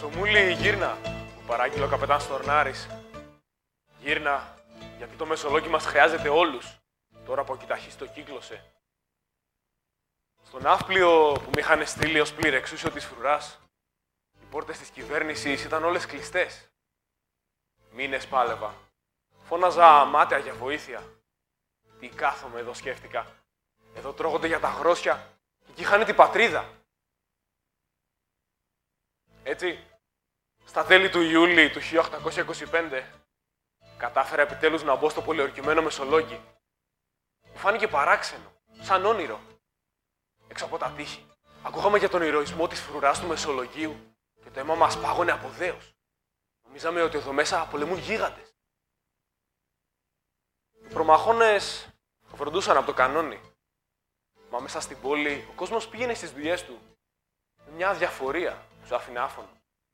Ψωμούλη, γύρνα, που παράγγειλε ο καπετάν Στορνάρης. Γύρνα, γιατί το Μεσολόγγι μας χρειάζεται όλους, τώρα που ο Κιταχής το κύκλωσε. Στο ναύπλιο που με είχαν στείλει ως πληρεξούσιο της φρουράς, οι πόρτες της κυβέρνησης ήταν όλες κλειστές. Μήνες πάλευα. Φώναζα μάταια για βοήθεια. Τι κάθομαι εδώ, σκέφτηκα. Εδώ τρώγονται για τα γρόσια και εκεί είχαν την πατρίδα. Έτσι, στα τέλη του Ιούλη του 1825, κατάφερα επιτέλους να μπω στο πολιορκημένο Μεσολόγγι. Μου φάνηκε παράξενο, σαν όνειρο. Έξω από τα τείχη, ακούγαμε για τον ηρωισμό της φρουράς του Μεσολογγίου και το αίμα μας πάγωνε από δέος. Νομίζαμε ότι εδώ μέσα πολεμούν γίγαντες. Οι προμαχώνες το φροντούσαν από το κανόνι. Μα μέσα στην πόλη ο κόσμος πήγαινε στις δουλειές του με μια αδιαφορία που τους άφηνε άφωνο.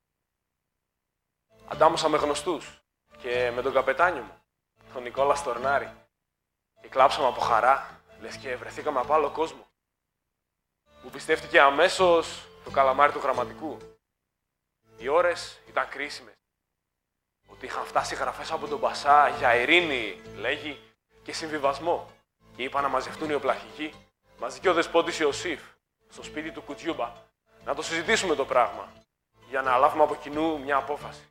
Αντάμωσα με γνωστούς και με τον καπετάνιο μου, τον Νικόλα Στορνάρη, και κλάψαμε από χαρά, λες και βρεθήκαμε από άλλο κόσμο. Μου πιστεύτηκε αμέσως το καλαμάρι του γραμματικού. Οι ώρες ήταν κρίσιμες. Ότι είχαν φτάσει γραφές από τον Πασά για ειρήνη, λέγει, και συμβιβασμό. Και είπαν να μαζευτούν οι οπλαρχικοί, μαζί και ο δεσπότης Ιωσήφ, στο σπίτι του Κουτζιούμπα, να το συζητήσουμε το πράγμα, για να λάβουμε από κοινού μια απόφαση.